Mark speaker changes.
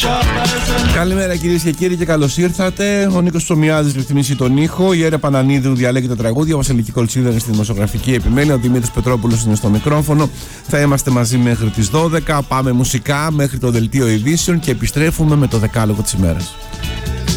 Speaker 1: Καλημέρα κυρίες και κύριοι και καλώς ήρθατε. Ο Νίκος Ψωμιάδης ρυθμίσει τον ήχο. Η Έρα Πανανίδου διαλέγει τα τραγούδια. Ο Βασιλική Κολτσίδα είναι στη δημοσιογραφική επιμέλεια. Ο Δημήτρης Πετρόπουλος είναι στο μικρόφωνο. Θα είμαστε μαζί μέχρι τις 12. Πάμε μουσικά μέχρι το δελτίο ειδήσεων και επιστρέφουμε με το δεκάλογο της ημέρας.